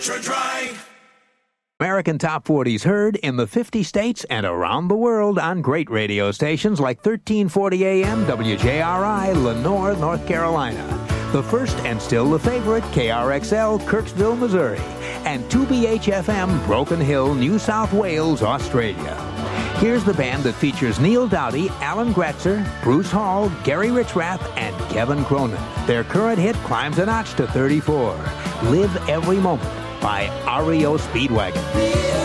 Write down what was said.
Dry. American Top 40s heard in the 50 states and around the world on great radio stations like 1340 AM WJRI, Lenore, North Carolina. The first and still the favorite KRXL, Kirksville, Missouri. And 2BHFM, Broken Hill, New South Wales, Australia. Here's the band that features Neil Dowdy, Alan Gretzer, Bruce Hall, Gary Richrath, and Kevin Cronin. Their current hit climbs a notch to 34. Live Every Moment by REO Speedwagon.